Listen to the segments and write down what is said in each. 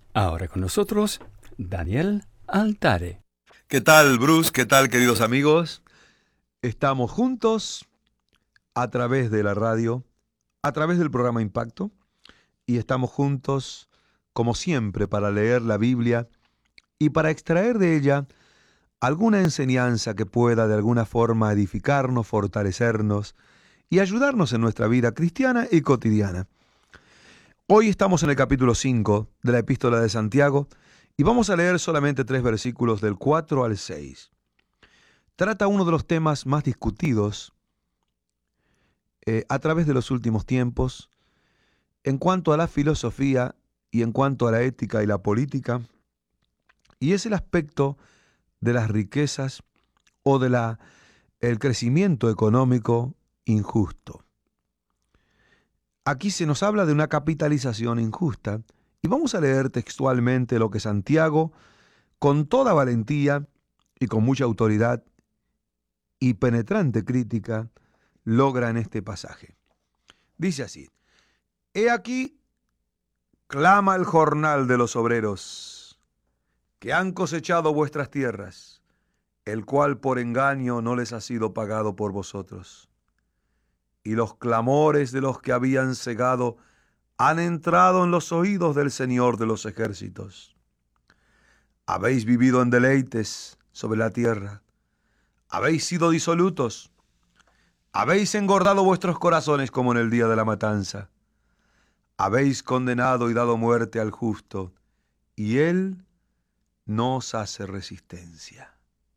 Ahora con nosotros, Daniel Altare. ¿Qué tal, Bruce? ¿Qué tal, queridos amigos? Estamos juntos a través de la radio, a través del programa Impacto, y estamos juntos, como siempre, para leer la Biblia y para extraer de ella alguna enseñanza que pueda de alguna forma edificarnos, fortalecernos y ayudarnos en nuestra vida cristiana y cotidiana. Hoy estamos en el capítulo 5 de la Epístola de Santiago y vamos a leer solamente 3 versículos del 4 al 6. Trata uno de los temas más discutidos a través de los últimos tiempos en cuanto a la filosofía y en cuanto a la ética y la política, y es el aspecto de las riquezas o de el crecimiento económico injusto. Aquí se nos habla de una capitalización injusta y vamos a leer textualmente lo que Santiago, con toda valentía y con mucha autoridad y penetrante crítica, logra en este pasaje. Dice así: He aquí, clama el jornal de los obreros, que han cosechado vuestras tierras, el cual por engaño no les ha sido pagado por vosotros. Y los clamores de los que habían cegado han entrado en los oídos del Señor de los ejércitos. Habéis vivido en deleites sobre la tierra, habéis sido disolutos, habéis engordado vuestros corazones como en el día de la matanza. Habéis condenado y dado muerte al justo, y él no os hace resistencia.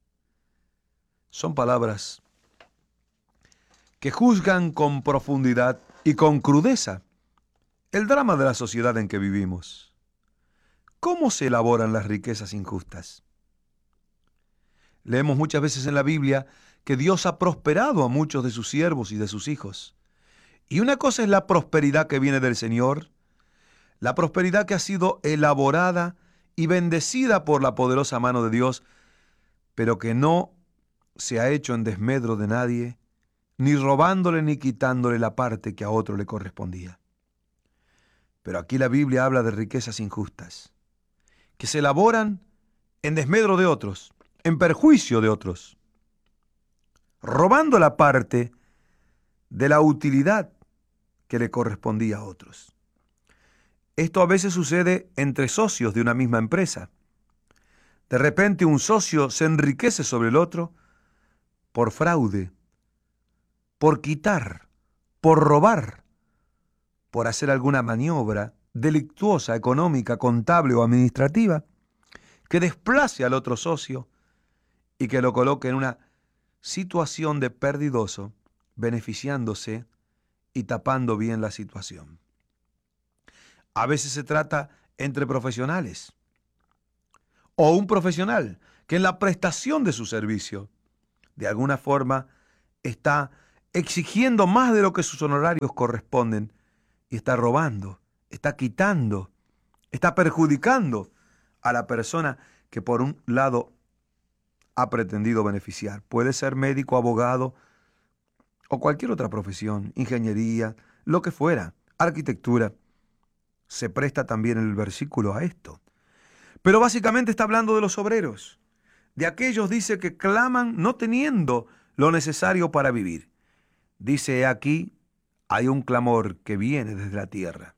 Son palabras que juzgan con profundidad y con crudeza el drama de la sociedad en que vivimos. ¿Cómo se elaboran las riquezas injustas? Leemos muchas veces en la Biblia que Dios ha prosperado a muchos de sus siervos y de sus hijos. Y una cosa es la prosperidad que viene del Señor, la prosperidad que ha sido elaborada y bendecida por la poderosa mano de Dios, pero que no se ha hecho en desmedro de nadie, ni robándole ni quitándole la parte que a otro le correspondía. Pero aquí la Biblia habla de riquezas injustas, que se elaboran en desmedro de otros, en perjuicio de otros, robando la parte de la utilidad que le correspondía a otros. Esto a veces sucede entre socios de una misma empresa. De repente un socio se enriquece sobre el otro por fraude, por quitar, por robar, por hacer alguna maniobra delictuosa, económica, contable o administrativa, que desplace al otro socio y que lo coloque en una situación de perdidoso, beneficiándose y tapando bien la situación. A veces se trata entre profesionales, o un profesional que en la prestación de su servicio, de alguna forma, está exigiendo más de lo que sus honorarios corresponden y está robando, está quitando, está perjudicando a la persona que por un lado ha pretendido beneficiar. Puede ser médico, abogado o cualquier otra profesión, ingeniería, lo que fuera, arquitectura. Se presta también el versículo a esto. Pero básicamente está hablando de los obreros, de aquellos, dice, que claman no teniendo lo necesario para vivir. Dice aquí, hay un clamor que viene desde la tierra.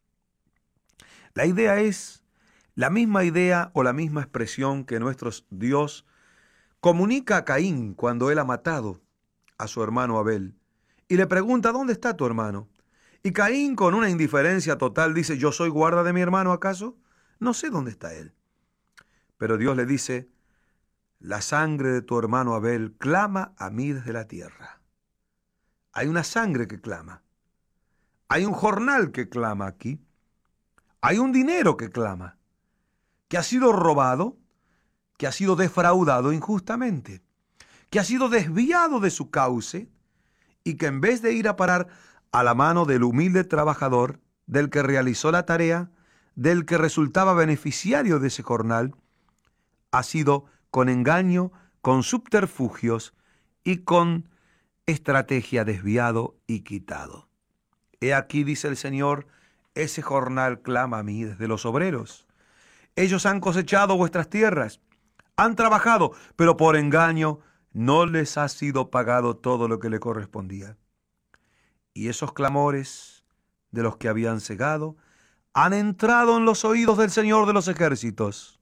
La idea es la misma idea o la misma expresión que nuestro Dios comunica a Caín cuando él ha matado a su hermano Abel y le pregunta: ¿dónde está tu hermano? Y Caín, con una indiferencia total, dice: ¿yo soy guarda de mi hermano acaso? No sé dónde está él. Pero Dios le dice: la sangre de tu hermano Abel clama a mí desde la tierra. Hay una sangre que clama. Hay un jornal que clama aquí. Hay un dinero que clama, que ha sido robado, que ha sido defraudado injustamente, que ha sido desviado de su cauce y que en vez de ir a parar a la mano del humilde trabajador, del que realizó la tarea, del que resultaba beneficiario de ese jornal, ha sido con engaño, con subterfugios y con estrategia desviado y quitado. He aquí, dice el Señor, ese jornal clama a mí desde los obreros. Ellos han cosechado vuestras tierras, han trabajado, pero por engaño no les ha sido pagado todo lo que le correspondía. Y esos clamores de los que habían cegado han entrado en los oídos del Señor de los ejércitos.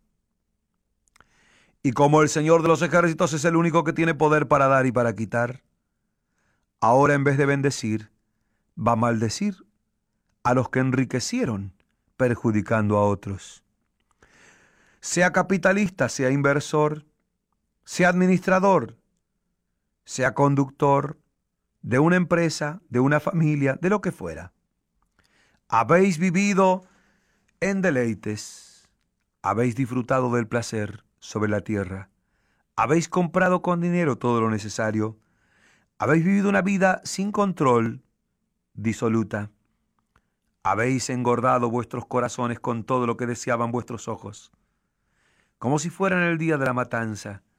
Y como el Señor de los ejércitos es el único que tiene poder para dar y para quitar, ahora en vez de bendecir, va a maldecir a los que enriquecieron, perjudicando a otros. Sea capitalista, sea inversor, sea administrador, sea conductor de una empresa, de una familia, de lo que fuera. Habéis vivido en deleites, habéis disfrutado del placer sobre la tierra, habéis comprado con dinero todo lo necesario, habéis vivido una vida sin control, disoluta, habéis engordado vuestros corazones con todo lo que deseaban vuestros ojos, como si fuera en el día de la matanza,